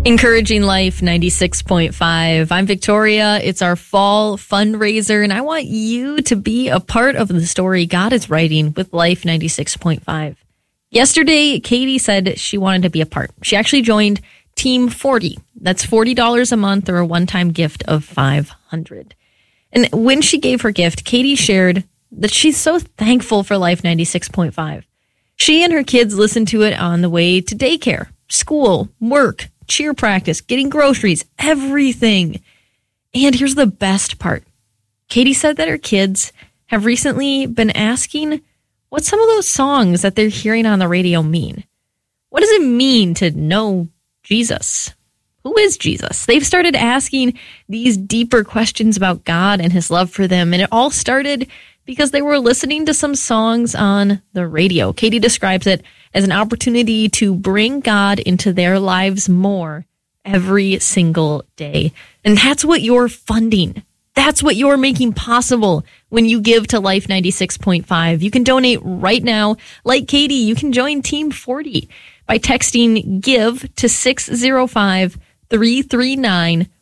Encouraging Life 96.5. I'm Victoria. It's our fall fundraiser, and I want you to be a part of the story God is writing with Life 96.5. Yesterday, Katie said she wanted to be a part. She actually joined Team 40. That's $40 a month or a one-time gift of $500. And when she gave her gift, Katie shared that she's so thankful for Life 96.5. She and her kids listen to it on the way to daycare, school, work, cheer practice, getting groceries, everything. And here's the best part. Katie said that her kids have recently been asking what some of those songs that they're hearing on the radio mean. What does it mean to know Jesus? Who is Jesus? They've started asking these deeper questions about God and his love for them. And it all started because they were listening to some songs on the radio. Katie describes it as an opportunity to bring God into their lives more every single day. And that's what you're funding. That's what you're making possible when you give to Life 96.5. You can donate right now. Like Katie, you can join Team 40 by texting GIVE to 605-339